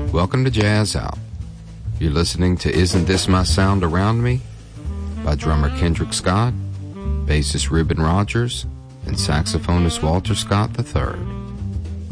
Welcome to Jazz Out. You're listening to Isn't This My Sound Around Me by drummer Kendrick Scott, bassist Reuben Rogers, and saxophonist Walter Scott III.